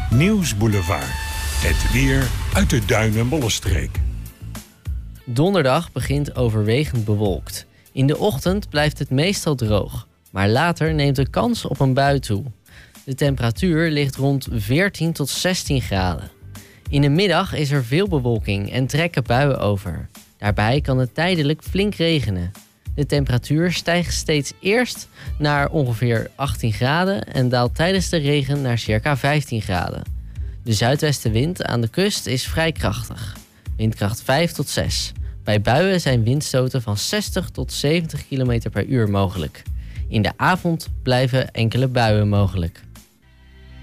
Nieuwsboulevard. Het weer uit de Duin- en Bollenstreek. Donderdag begint overwegend bewolkt. In de ochtend blijft het meestal droog, maar later neemt de kans op een bui toe. De temperatuur ligt rond 14 tot 16 graden. In de middag is er veel bewolking en trekken buien over. Daarbij kan het tijdelijk flink regenen. De temperatuur stijgt steeds eerst naar ongeveer 18 graden en daalt tijdens de regen naar circa 15 graden. De zuidwestenwind aan de kust is vrij krachtig. Windkracht 5 tot 6. Bij buien zijn windstoten van 60 tot 70 km per uur mogelijk. In de avond blijven enkele buien mogelijk.